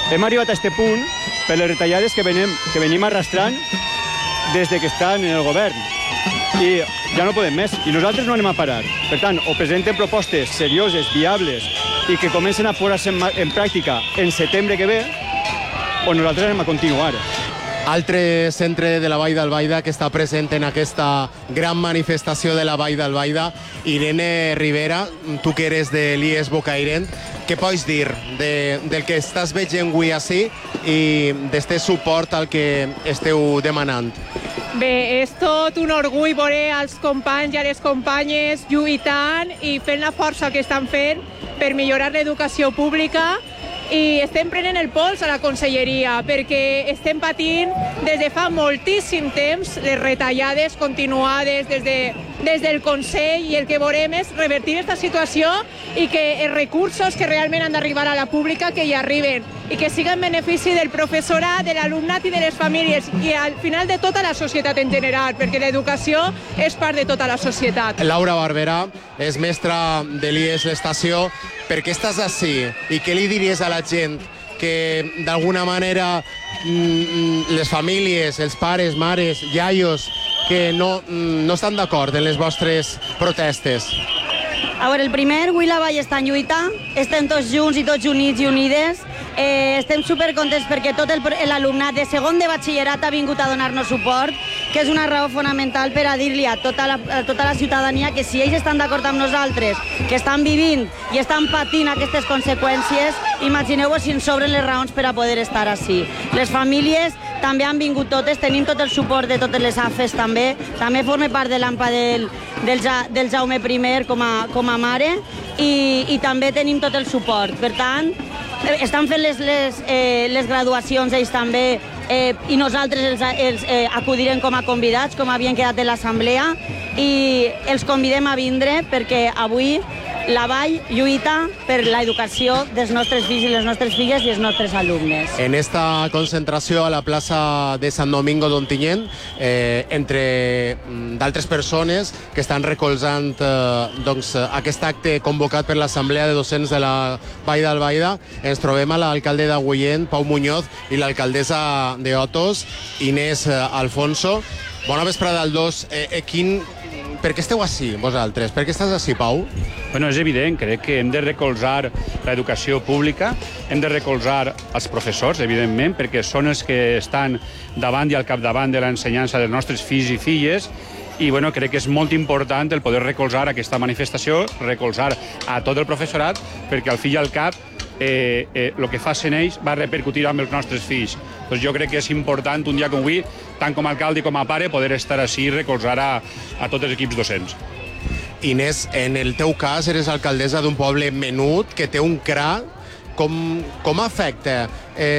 hem arribat a aquest punt per les retallades que venim arrastrant des que estan en el govern. I ja no podem més. I nosaltres no anem a parar. Per tant, o presenten propostes serioses, viables, i que comencen a posar-se en pràctica en setembre que ve, o nosaltres anem a continuar. Altre centre de la Vall d'Albaida que està present en aquesta gran manifestació de la Vall d'Albaida, Irene Rivera, tu que eres de l'IES Bocairent, què pots dir del que estàs veient avui ací i d'este suport al que esteu demanant? Bé, és tot un orgull veure els companys i les companyes lluitant i fent la força que estan fent per millorar l'educació pública, i estem prenent el pols a la conselleria perquè estem patint des de fa moltíssim temps les retallades continuades des del Consell, i el que volem és revertir aquesta situació i que els recursos que realment han d'arribar a la pública que hi arriben i que siguin en benefici del professorat, de l'alumnat i de les famílies i al final de tota la societat en general, perquè l'educació és part de tota la societat. Laura Barberà és mestra de l'IES L'Estació. Per què estàs ací i què li diries a la gent que d'alguna manera les famílies, els pares, mares, iaios, que no estan d'acord en les vostres protestes? A veure, el primer, avui la Vall està en lluita, estem tots junts i tots units i unides. Estem supercontents perquè tot l'alumnat de segon de batxillerat ha vingut a donar-nos suport, que és una raó fonamental per a dir-li a tota la ciutadania que si ells estan d'acord amb nosaltres, que estan vivint i estan patint aquestes conseqüències, imagineu-vos si ens sobren les raons per a poder estar ací. Les famílies també han vingut totes, tenim tot el suport de totes les AFES també forma part de l'AMPA del Jaume I com a mare, i també tenim tot el suport. Per tant, estan fent les graduacions ells també, i nosaltres els acudirem com a convidats, com havien quedat en l'assemblea, i els convidem a vindre perquè avui la Vall lluita per l'educació dels nostres fills i les nostres filles i els nostres alumnes. En esta concentració a la plaça de Sant Domingo d'Ontinyent, entre d'altres persones que estan recolzant aquest acte convocat per l'Assemblea de Docents de la Vall d'Albaida, ens trobem a l'alcalde d'Agullent, Pau Muñoz, i l'alcaldessa d'Otos, Inés Alfonso. Bona vesprada als dos. Per què esteu ací, vosaltres? Per què estàs ací, Pau? Bueno, és evident, crec que hem de recolzar l'educació pública, hem de recolzar els professors, evidentment, perquè són els que estan davant i al capdavant de l'ensenyança dels nostres fills i filles, i bueno, crec que és molt important el poder recolzar aquesta manifestació, recolzar a tot el professorat, perquè al fi i al cap el que facin ells va repercutir amb els nostres fills. Doncs jo crec que és important un dia com avui, tant com a alcalde com a pare, poder estar així i recolzar a tots els equips docents. Inés, en el teu cas eres alcaldessa d'un poble menut que té un CRA. Com afecta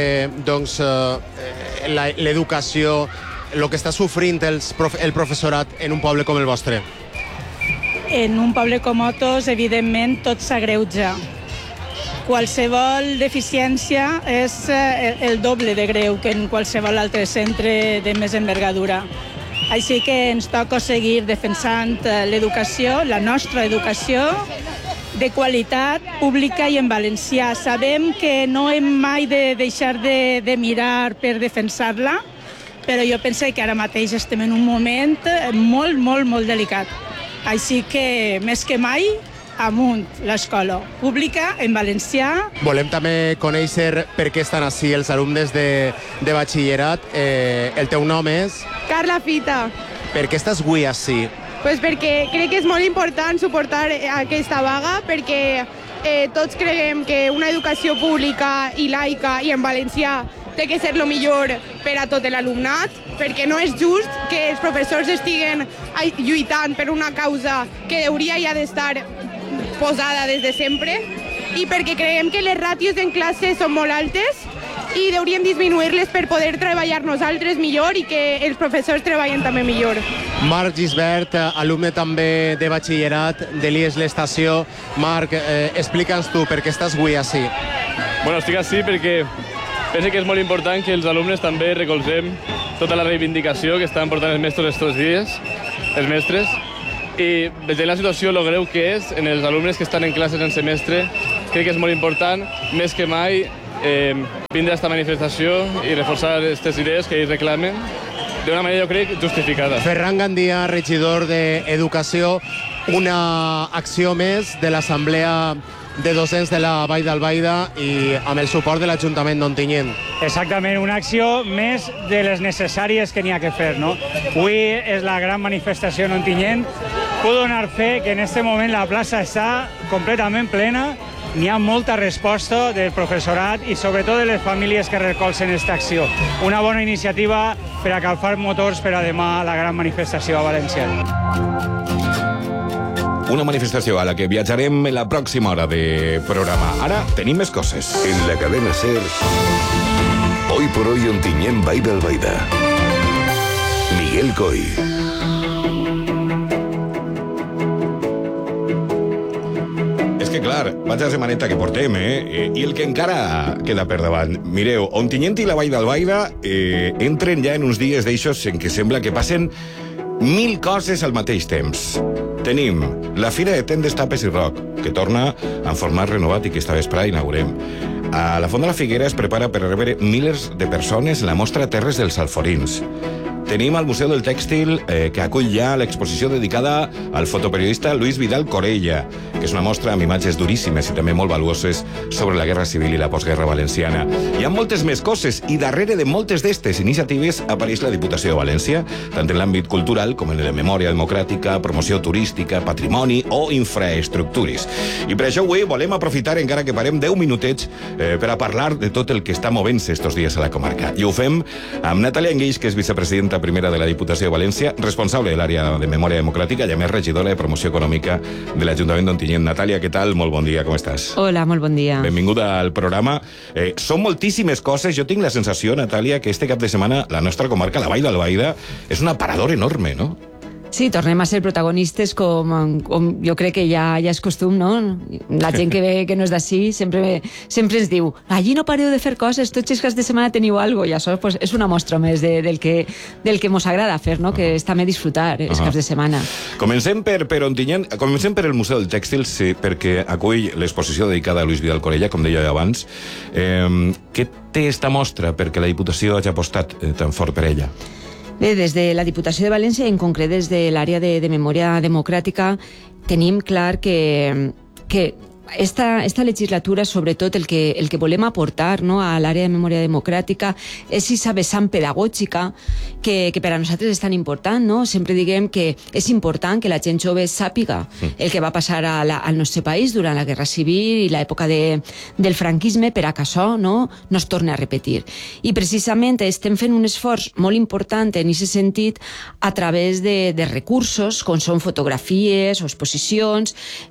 l'educació, el que està sofrint el professorat en un poble com el vostre? En un poble com Otos, evidentment, tot s'agreuja. Qualsevol deficiència és el doble de greu que en qualsevol altre centre de més envergadura. Així que ens toca seguir defensant l'educació, la nostra educació, de qualitat pública i en valencià. Sabem que no hem mai de deixar de mirar per defensar-la, però jo penso que ara mateix estem en un moment molt, molt, molt delicat. Així que, més que mai, amunt l'escola pública en valencià. Volem també conèixer per què estan ací els alumnes de batxillerat. El teu nom és? Carla Fita. Per què estàs avui ací? Pues perquè crec que és molt important suportar aquesta vaga, perquè tots creiem que una educació pública i laica i en valencià té que ser el millor per a tot l'alumnat, perquè no és just que els professors estiguen lluitant per una causa que hauria ja d'estar posada des de sempre, i perquè creiem que les ràtios en classe són molt altes i hauríem disminuir-les per poder treballar nosaltres millor i que els professors treballen també millor. Marc Gisbert, alumne també de batxillerat de l'IES L'Estació. Marc, explica'ns tu per què estàs avui ací. Bueno, estic ací perquè penso que és molt important que els alumnes també recolzem tota la reivindicació que estan portant els mestres estos dies, els mestres, i veient la situació, lo greu que és en els alumnes que estan en classes en semestre, crec que és molt important, més que mai, vindre a esta manifestació i reforçar aquestes idees que ells reclamen d'una manera, jo crec, justificada. Ferran Gandia, regidor d'Educació, una acció més de l'Assemblea de Docents de la Vall d'Albaida i amb el suport de l'Ajuntament d'Ontinyent. Exactament, una acció més de les necessàries que n'hi ha que fer, no? Avui és la gran manifestació en Ontinyent. Puc donar fe que en aquest moment la plaça està completament plena, n'hi ha molta resposta del professorat i sobretot de les famílies que recolzen aquesta acció. Una bona iniciativa per a calfar motors per a demà la gran manifestació a València. Una manifestació a la que viatjarem en la pròxima hora de programa. Ara tenim més coses. En la cadena SER, Hoy por Hoy Ontinyent Vall d'Albaida. Miguel Coy. És que, clar, vaig a la setmaneta que portem, i el que encara queda per davant. Mireu, Ontinyent i la Vall d'Albaida entren ja en uns dies d'eixos en què sembla que passen 1000 coses al mateix temps. Tenim la Fira de Tendes, Tapes i Rock, que torna en format renovat i que esta vesprada inaugurem. A la Font de la Figuera es prepara per rebre milers de persones la mostra Terres dels Alforins. Tenim al Museu del Tèxtil, que acull ja l'exposició dedicada al fotoperiodista Luis Vidal Corella, que és una mostra amb imatges duríssimes i també molt valuoses sobre la Guerra Civil i la postguerra valenciana. Hi ha moltes més coses i darrere de moltes d'estes iniciatives apareix la Diputació de València, tant en l'àmbit cultural com en la memòria democràtica, promoció turística, patrimoni o infraestructures. I per això avui volem aprofitar, encara que parem 10 minutets, per a parlar de tot el que està movent-se estos dies a la comarca. I ho fem amb Natàlia Enguix, que és vicepresidenta primera de la Diputació de València, responsable de l'àrea de memòria democràtica i a més regidora de promoció econòmica de l'Ajuntament d'Ontinyent. Natàlia, què tal? Molt bon dia, com estàs? Hola, molt bon dia. Benvinguda al programa. Són moltíssimes coses. Jo tinc la sensació, Natàlia, que este cap de setmana la nostra comarca, la Vall d'Albaida, és un aparador enorme, no? Sí, tornem a ser protagonistes com jo crec que ja és costum, no? La gent que ve que no és d'ací sempre ens diu allí no pareu de fer coses, tots els caps de setmana teniu alguna cosa, i això pues, és una mostra més del que mos agrada fer, no? Que és també disfrutar els caps de setmana. Comencem per Ontinyent, comencem per el Museu del Tèxtil, sí, perquè acull l'exposició dedicada a Luis Vidal Corella, com deia abans. Què té esta mostra perquè la Diputació hagi apostat tan fort per ella? Bé, des de la Diputació de València, en concret des de l'àrea de memòria democràtica, tenim clar que esta legislatura, sobretot el que volem aportar, no, a l'àrea de memòria democràtica és aquesta vessant pedagògica que per a nosaltres és tan important, no? Sempre diguem que és important que la gent jove sàpiga el que va passar al nostre país durant la Guerra Civil i l'època del franquisme per a que això no es torni a repetir. I precisament estem fent un esforç molt important en aquest sentit a través de recursos com són fotografies o exposicions,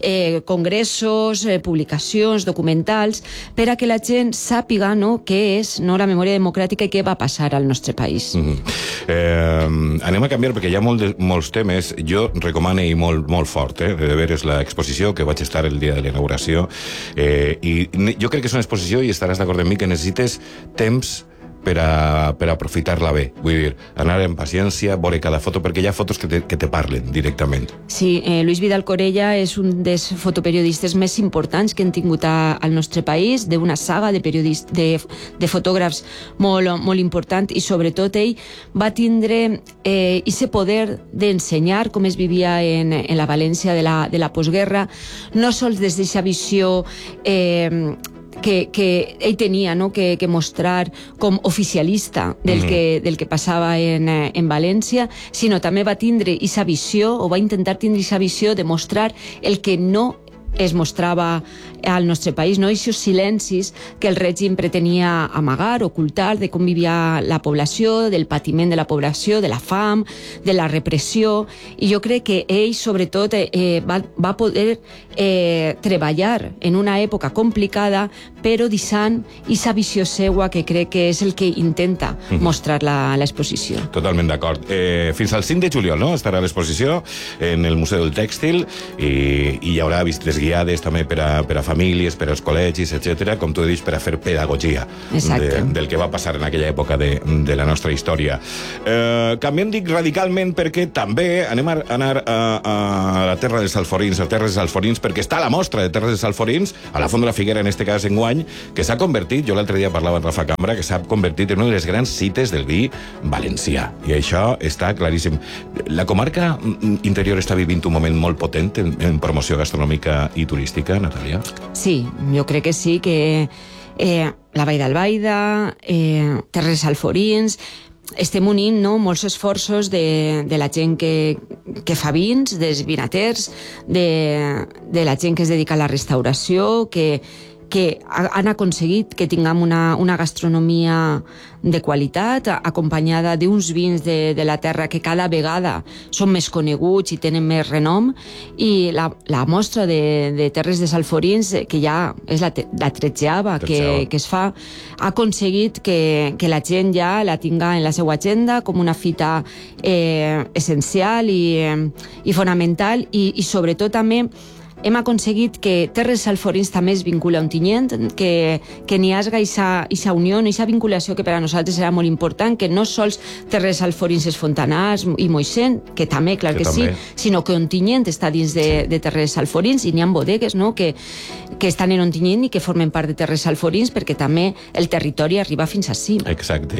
congressos, publicacions, documentals, per a que la gent sàpiga què és la memòria democràtica i què va passar al nostre país. Anem a canviar perquè hi ha molts temes. Jo recomano i molt fort de veure l'exposició, que vaig estar el dia de la inauguració, i jo crec que és una exposició, i estaràs d'acord amb mi, que necessites temps per aprofitar-la bé. Vull dir, anar amb paciència, veure cada foto, perquè hi ha fotos que te parlen directament. Sí, Luis Vidal Corella és un dels fotoperiodistes més importants que hem tingut al nostre país, d'una saga de fotògrafs molt important, i sobretot ell va tindre ese poder d'ensenyar com es vivia en la València de la postguerra, no sols des d'aquesta visió que ell tenia que mostrar com oficialista del que passava en València, sinó també va tindre aquesta visió, o va intentar tindre aquesta visió de mostrar el que no es mostrava al nostre país, no? Aquests silencis que el règim pretenia amagar, ocultar, de com vivia la població, del patiment de la població, de la fam, de la repressió, i jo crec que ell, sobretot, va poder treballar en una època complicada, però deixant aquesta visió seua que crec que és el que intenta mostrar l'exposició. Totalment d'acord. Fins al 5 de juliol, no?, estarà l'exposició en el Museu del Tèxtil i hi haurà visites guiades guiades també per a famílies, per als col·legis, etc, com tu dius, per a fer pedagogia del que va passar en aquella època de la nostra història. Canviem, dic, radicalment, perquè també anem a anar a la terra dels alforins, a Terres dels Alforins, perquè està la mostra de Terres dels Alforins, a la Font de la Figuera, en este cas, enguany, que s'ha convertit, jo l'altre dia parlava amb Rafa Cambra, que s'ha convertit en una de les grans cites del vi valencià. I això està claríssim. La comarca interior està vivint un moment molt potent en promoció gastronòmica i turística, Natàlia? Sí, jo crec que sí, que la Vall d'Albaida, Terres Alforins, estem unint molts esforços de la gent que fa vins, dels vinaters, de la gent que es dedica a la restauració, que han aconseguit que tinguem una gastronomia de qualitat, acompanyada d'uns vins de la terra que cada vegada són més coneguts i tenen més renom, i la mostra de Terres dels Alforins, que ja és la 13ª que es fa, ha aconseguit que la gent ja la tinga en la seva agenda com una fita essencial i fonamental, i sobretot també hem aconseguit que Terres Alforins també es vincula a Ontinyent, que n'hi hagi aquesta unió, aquesta vinculació que per a nosaltres era molt important, que no sols Terres Alforins és Fontanars i Moixent, que també, clar que sí, sinó que Ontinyent està dins de Terres Alforins, i n'hi ha bodegues que estan en Ontinyent i que formen part de Terres Alforins, perquè també el territori arriba fins ací. Exacte.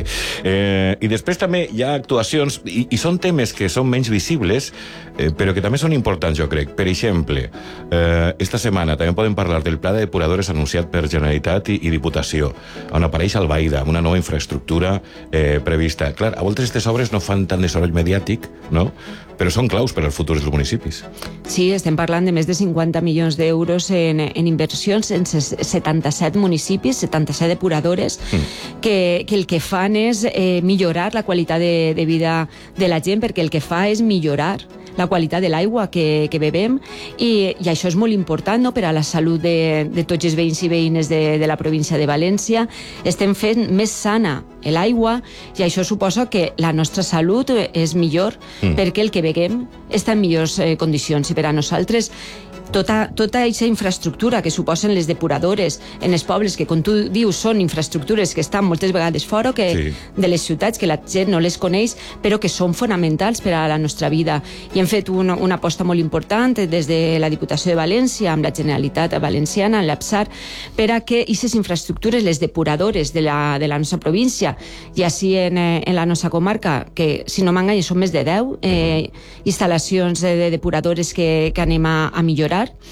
I després també hi ha actuacions, i són temes que són menys visibles, però que també són importants, jo crec. Per exemple, esta setmana també podem parlar del pla de depuradores anunciat per Generalitat i Diputació, on apareix Albaida, una nova infraestructura prevista. Clar, a voltes aquestes obres no fan tant de soroll mediàtic, no? Però són claus per als futurs dels municipis. Sí, estem parlant de més de 50 milions d'euros en inversions en 77 municipis, 77 depuradores, que el que fan és millorar la qualitat de vida de la gent, perquè el que fa és millorar la qualitat de l'aigua que bevem, i això és molt important, no?, per a la salut de tots els veïns i veïnes de la província de València. Estem fent més sana l'aigua, i això suposa que la nostra salut és millor, perquè el que beguem està en millors condicions, i per a nosaltres tota aquesta infraestructura que suposen les depuradores en els pobles, que, com tu dius, són infraestructures que estan moltes vegades fora de les ciutats, que la gent no les coneix, però que són fonamentals per a la nostra vida. I hem fet una aposta molt important des de la Diputació de València, amb la Generalitat Valenciana, en l'APSAR, per a que aquestes infraestructures, les depuradores de la nostra província, i així en la nostra comarca, que, si no m'enganya, són més de 10 instal·lacions de depuradores que anem a millorar,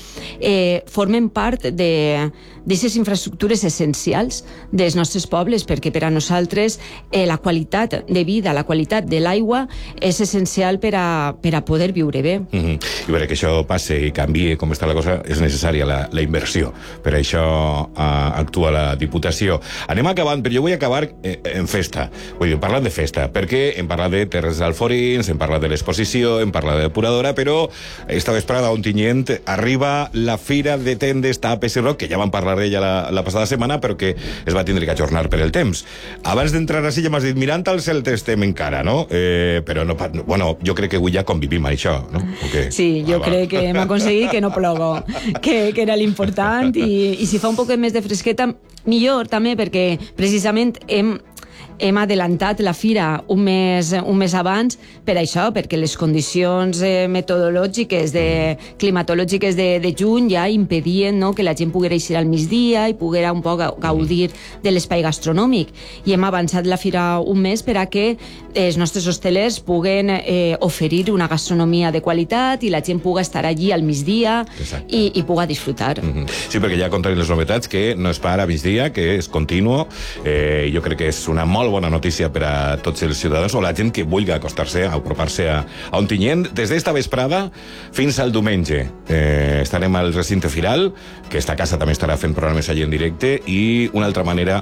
formen part d'aquestes infraestructures essencials dels nostres pobles, perquè per a nosaltres la qualitat de vida, la qualitat de l'aigua és essencial per a poder viure bé. I perquè això passi i canvie com està la cosa, és necessària la inversió. Per això actua la Diputació. Anem acabant, però jo vull acabar en festa. Vull dir, parlant de festa, perquè hem parlat de Terres Alforins, hem parlat de l'exposició, hem parlat de depuradora, però esta vesprada a Ontinyent arriba la Fira de Tendes, Tapes i Roc, que ja vam parlar d'ella la passada setmana, però que es va tindre que ajornar per el temps. Abans d'entrar així ja m'has dit, mirant al cel estem encara, no? Però no, bueno, jo crec que avui ja convivim a això, no? Sí, jo crec que hem aconseguit que no plogo, que era l'important, i si fa un poc més de fresqueta, millor també, perquè precisament hem adelantat la fira un mes abans per això, perquè les condicions metodològiques, climatològiques de juny ja impedien que la gent poguera eixir al migdia i poguera un poc gaudir de l'espai gastronòmic. I hem avançat la fira un mes per a que els nostres hostelers puguen oferir una gastronomia de qualitat i la gent pugui estar allí al migdia i pugui disfrutar. Sí, perquè ja contarem les novetats, que no és per a migdia, que és continuo. Jo crec que és una molt bona notícia per a tots els ciutadans o la gent que vulgui acostar-se, apropar-se a Ontinyent. Des d'esta vesprada fins al diumenge estarem al recinte firal, que esta casa també estarà fent programes allí en directe, i una altra manera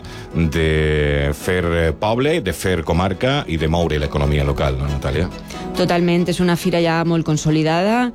de fer poble, de fer comarca i de moure l'economia local, no, Natàlia? Totalment, és una fira ja molt consolidada,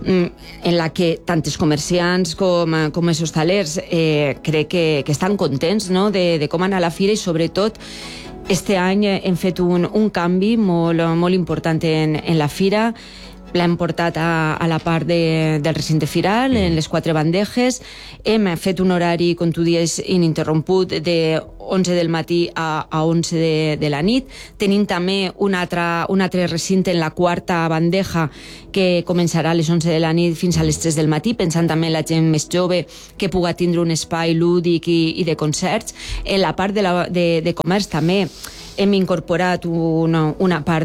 en la que tant els comerciants com els hostalers crec que estan contents, no?, de com anar a la fira, i sobretot este any hem fet un canvi molt important en la fira. l'hem portat a la part del recinte firal, en les 4 bandejes. Hem fet un horari, com tu dius, ininterromput de 11 del matí a 11 de la nit. Tenim també un altre recinte en la 4a bandeja que començarà a les 11 de la nit fins a les 3 del matí, pensant també en la gent més jove que pugui tindre un espai lúdic i de concerts. En la part de comerç també hem incorporat una part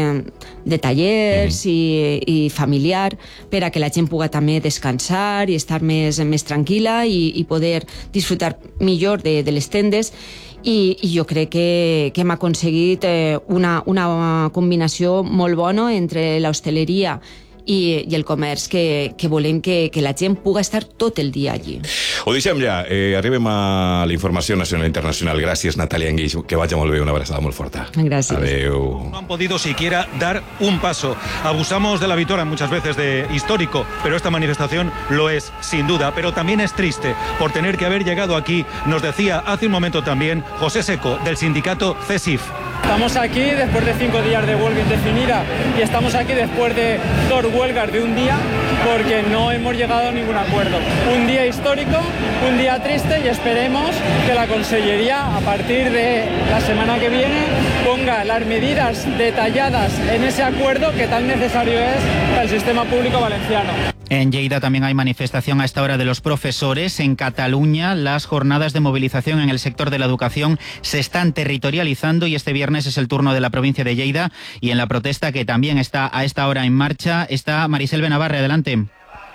de tallers i familiar per a que la gent pugui també descansar i estar més tranquil·la i poder disfrutar millor de les tendes. I jo crec que hem aconseguit una combinació molt bona entre l'hostaleria i el comerç, que volem que la gent pugui estar tot el dia allí. Ho deixem ja. Arribem a la informació nacional i internacional. Gràcies, Natàlia Enguix. Que vagi molt bé. Una abraçada molt forta. Gràcies. Adeu. No han podido siquiera dar un paso. Abusamos de la victoria muchas veces de histórico, pero esta manifestación lo es, sin duda. Pero también es triste por tener que haber llegado aquí. Nos decía hace un momento también José Seco, del sindicato CESIF. Estamos aquí después de 5 días de huelga indefinida y estamos aquí después de 2 huelgas de un día porque no hemos llegado a ningún acuerdo. Un día histórico, un día triste y esperemos que la Consellería a partir de la semana que viene ponga las medidas detalladas en ese acuerdo que tan necesario es para el sistema público valenciano. En Lleida también hay manifestación a esta hora de los profesores. En Cataluña las jornadas de movilización en el sector de la educación se están territorializando y este viernes es el turno de la provincia de Lleida y en la protesta que también está a esta hora en marcha está Marisel Benavarre. Adelante.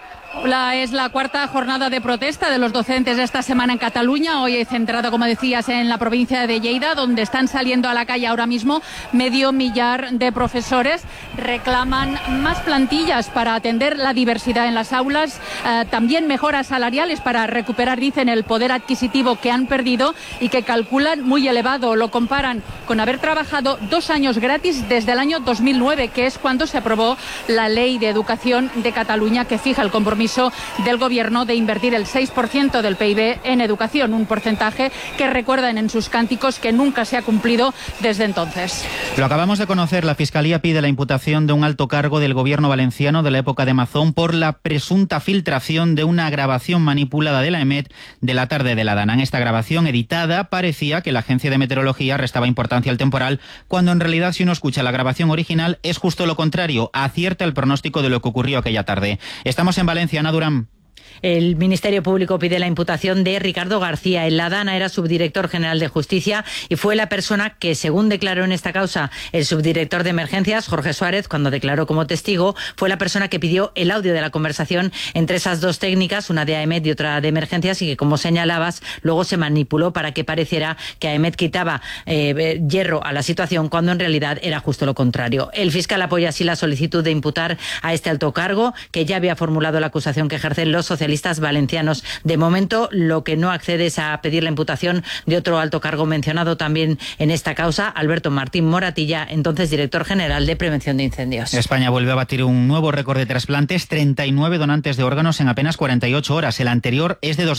Es la 4ª jornada de protesta de los docentes esta semana en Cataluña, hoy centrada, como decías, en la provincia de Lleida, donde están saliendo a la calle ahora mismo 500.000 de profesores. Reclaman más plantillas para atender la diversidad en las aulas, también mejoras salariales para recuperar, dicen, el poder adquisitivo que han perdido y que calculan muy elevado. Lo comparan con haber trabajado 2 años gratis desde el año 2009, que es cuando se aprobó la Ley de Educación de Cataluña, que fija el compromiso del Gobierno de invertir el 6% del PIB en educación, un porcentaje que recuerdan en sus cánticos que nunca se ha cumplido desde entonces. Lo acabamos de conocer, la Fiscalía pide la imputación de un alto cargo del Gobierno valenciano de la época de Mazón por la presunta filtración de una grabación manipulada de la EMET de la tarde de la Dana. En esta grabación editada parecía que la Agencia de Meteorología restaba importancia al temporal, cuando en realidad, si uno escucha la grabación original, es justo lo contrario, acierta el pronóstico de lo que ocurrió aquella tarde. Estamos en Valencia. Ana Durán. El Ministerio Público pide la imputación de Ricardo García. En la Dana era subdirector general de Justicia y fue la persona que, según declaró en esta causa el subdirector de Emergencias, Jorge Suárez, cuando declaró como testigo, fue la persona que pidió el audio de la conversación entre esas dos técnicas, una de AEMET y otra de Emergencias, y que, como señalabas, luego se manipuló para que pareciera que AEMET quitaba hierro a la situación, cuando en realidad era justo lo contrario. El fiscal apoya así la solicitud de imputar a este alto cargo, que ya había formulado la acusación que ejercen los socialistas valencianos. De momento, lo que no accede es a pedir la imputación de otro alto cargo mencionado también en esta causa, Alberto Martín Moratilla, entonces director general de Prevención de Incendios. España vuelve a batir un nuevo récord de trasplantes, 39 donantes de órganos en apenas 48 horas. El anterior es de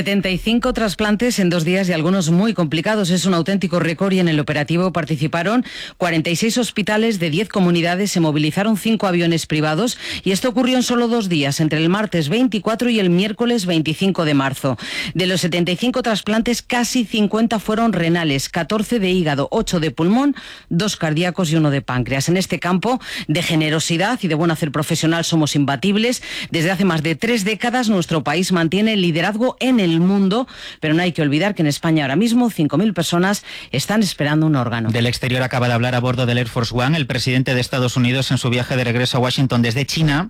75 trasplantes en 2 días y algunos muy complicados. Es un auténtico récord y en el operativo participaron 46 hospitales de 10 comunidades, se movilizaron 5 aviones privados y esto ocurrió en solo 2 días, entre el martes 24 y el miércoles 25 de marzo. De los 75 trasplantes, casi 50 fueron renales, 14 de hígado, 8 de pulmón, 2 cardíacos y 1 de páncreas. En este campo de generosidad y de buen hacer profesional somos imbatibles. Desde hace más de 3 décadas nuestro país mantiene el liderazgo en el mundo, pero no hay que olvidar que en España ahora mismo 5.000 personas están esperando un órgano. Del exterior acaba de hablar a bordo del Air Force One el presidente de Estados Unidos en su viaje de regreso a Washington desde China.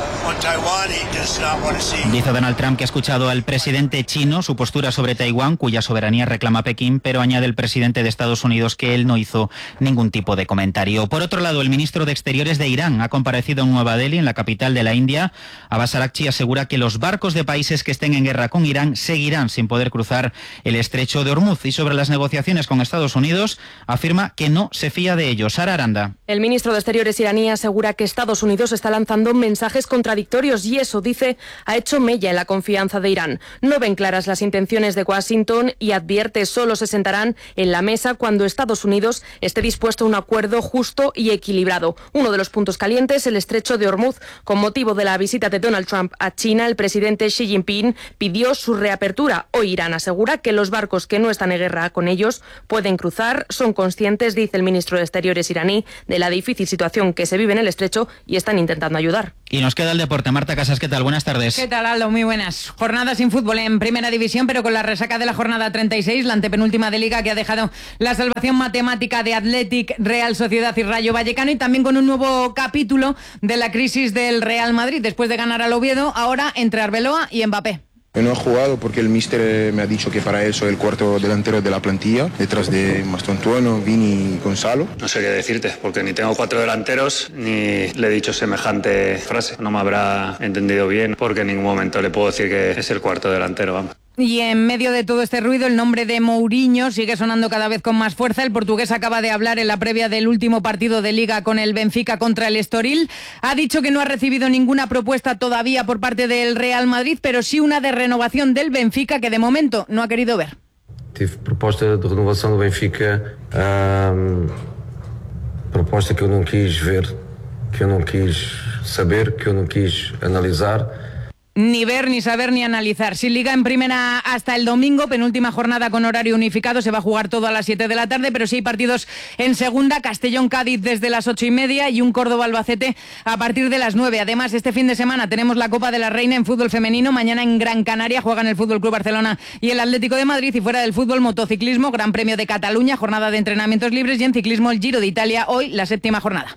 Dice Donald Trump que ha escuchado al presidente chino su postura sobre Taiwán, cuya soberanía reclama Pekín, pero añade el presidente de Estados Unidos que él no hizo ningún tipo de comentario. Por otro lado, el ministro de Exteriores de Irán ha comparecido en Nueva Delhi, en la capital de la India. Abbas Araghchi asegura que los barcos de países que estén en guerra con Irán seguirán sin poder cruzar el estrecho de Hormuz. Y sobre las negociaciones con Estados Unidos, afirma que no se fía de ellos. Sara Aranda. El ministro de Exteriores iraní asegura que Estados Unidos está lanzando mensajes contradictorios contradictorios y eso, dice, ha hecho mella en la confianza de Irán. No ven claras las intenciones de Washington y advierte solo se sentarán en la mesa cuando Estados Unidos esté dispuesto a un acuerdo justo y equilibrado. Uno de los puntos calientes, el estrecho de Hormuz. Con motivo de la visita de Donald Trump a China, el presidente Xi Jinping pidió su reapertura. Hoy Irán asegura que los barcos que no están en guerra con ellos pueden cruzar. Son conscientes, dice el ministro de Exteriores iraní, de la difícil situación que se vive en el estrecho y están intentando ayudar. Y nos queda el deporte. Marta Casas, ¿qué tal? Buenas tardes. ¿Qué tal, Aldo? Muy buenas. Jornada sin fútbol en Primera División, pero con la resaca de la jornada 36, la antepenúltima de Liga, que ha dejado la salvación matemática de Athletic, Real Sociedad y Rayo Vallecano, y también con un nuevo capítulo de la crisis del Real Madrid. Después de ganar al Oviedo, ahora entre Arbeloa y Mbappé. No he jugado porque el míster me ha dicho que para él soy el cuarto delantero de la plantilla, detrás de Mastontuano, Vini y Gonzalo. No sé qué decirte, porque ni tengo 4 delanteros, ni le he dicho semejante frase. No me habrá entendido bien, porque en ningún momento le puedo decir que es el cuarto delantero, vamos. Y en medio de todo este ruido, el nombre de Mourinho sigue sonando cada vez con más fuerza. El portugués acaba de hablar en la previa del último partido de Liga con el Benfica contra el Estoril. Ha dicho que no ha recibido ninguna propuesta todavía por parte del Real Madrid, pero sí una de renovación del Benfica que de momento no ha querido ver. Tive proposta de renovação do Benfica, proposta que eu não quis ver, que eu não quis saber, que eu não quis analisar. Ni ver, ni saber, ni analizar. Sin Liga en Primera hasta el domingo, penúltima jornada con horario unificado, se va a jugar todo a las 7 de la tarde, pero sí hay partidos en Segunda, Castellón-Cádiz desde las 8:30 y un Córdoba-Albacete a partir de las 9. Además, este fin de semana tenemos la Copa de la Reina en fútbol femenino. Mañana en Gran Canaria juegan el Fútbol Club Barcelona y el Atlético de Madrid, y fuera del fútbol, motociclismo, Gran Premio de Cataluña, jornada de entrenamientos libres, y en ciclismo el Giro de Italia, hoy la 7ª jornada.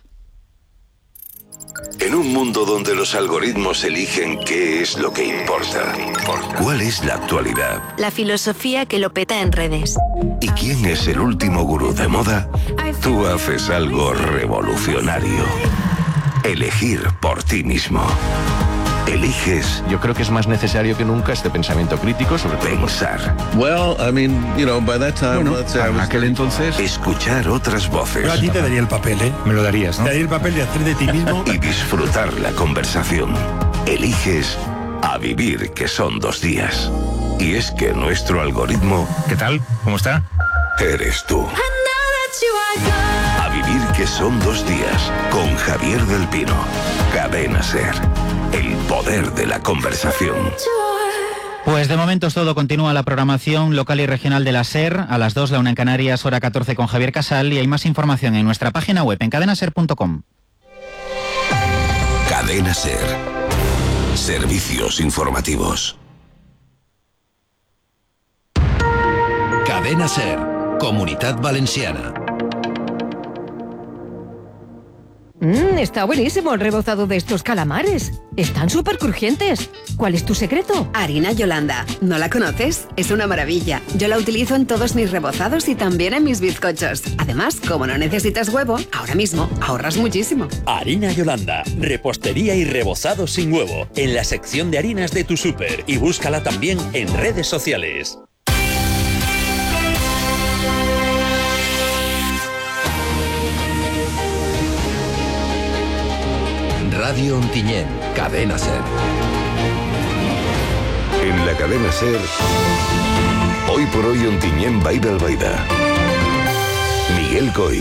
En un mundo donde los algoritmos eligen qué es lo que importa, ¿cuál es la actualidad? La filosofía que lo peta en redes. ¿Y quién es el último gurú de moda? Tú haces algo revolucionario. Elegir por ti mismo. Eliges. Yo creo que es más necesario que nunca este pensamiento crítico sobre pensar. By that time, en aquel entonces, escuchar otras voces. Yo a ti te daría el papel, ¿eh? Me lo darías, ¿no? Te daría el papel de hacer de ti mismo y disfrutar la conversación. Eliges a vivir, que son 2 días. Y es que nuestro algoritmo... ¿Qué tal? ¿Cómo está? Eres tú. A vivir, que son 2 días, con Javier del Pino. Cadena SER. El poder de la conversación. Pues de momento es todo. Continúa la programación local y regional de la SER. A las 2, la 1 en Canarias, hora 14 con Javier Casal. Y hay más información en nuestra página web en cadenaser.com. Cadena SER. Servicios informativos. Cadena SER. Comunitat Valenciana. Está buenísimo el rebozado de estos calamares. Están súper crujientes. ¿Cuál es tu secreto? Harina Yolanda. ¿No la conoces? Es una maravilla. Yo la utilizo en todos mis rebozados y también en mis bizcochos. Además, como no necesitas huevo, ahora mismo ahorras muchísimo. Harina Yolanda. Repostería y rebozado sin huevo. En la sección de harinas de tu súper. Y búscala también en redes sociales. Radio Ontinyent, Cadena SER. En la Cadena SER, hoy por hoy Ontinyent Baida Albaida. Miguel Coy.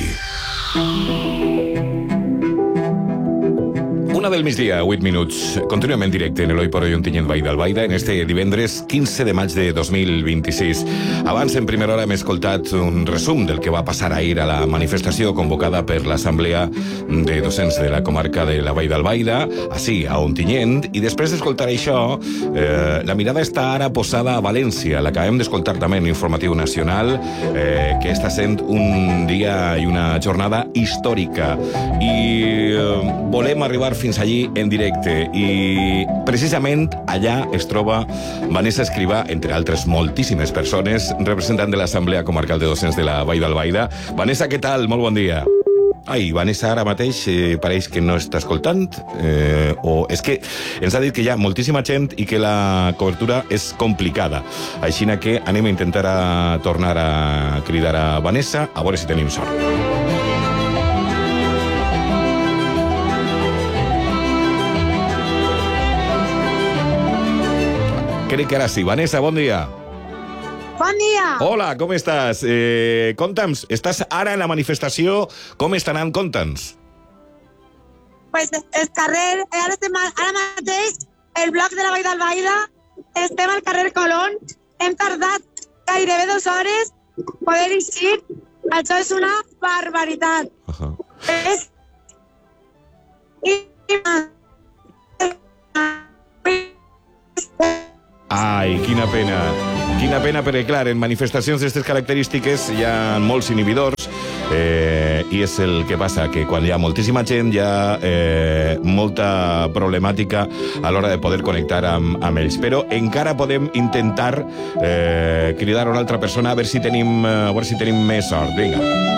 1 del migdia, 8 minuts. Continuem en directe en l'Hoy por Hoy Ontinyent Baida Albaida en este divendres 15 de maig de 2026. Abans, en primera hora, hem escoltat un resum del que va passar ahir a la manifestació convocada per l'Assemblea de Docents de la comarca de la Vall d'Albaida, així, a Ontinyent, i després d'escoltar això, la mirada està ara posada a València. L'acabem d'escoltar també en Informatiu Nacional, que està sent un dia i una jornada històrica. I volem arribar fins allí en directe, i precisament allà es troba Vanessa Escrivà, entre altres moltíssimes persones, representant de l'Assemblea Comarcal de Docents de la Vall d'Albaida. Vanessa, què tal? Molt bon dia. Ai, Vanessa ara mateix pareix que no està escoltant, o és que ens ha dit que hi ha moltíssima gent i que la cobertura és complicada. Així que anem a intentar tornar a cridar a Vanessa, a veure si tenim sort. crec que ara sí. Vanessa, bon dia. Bon dia. Hola, com estàs? Conta'ns, estàs ara en la manifestació, com està anant? Conta'ns. Pues el carrer, ara mateix, el bloc de la Vall d'Albaida, estem al carrer Colón, hem tardat gairebé 2 hores poder eixir, això és una barbaritat. Ai, quina pena. Quina pena, perquè, clar, en manifestacions d'aquestes característiques hi ha molts inhibidors i és el que passa, que quan hi ha moltíssima gent hi ha molta problemàtica a l'hora de poder connectar amb ells. Però encara podem intentar cridar a una altra persona a veure si tenim més sort. Vinga.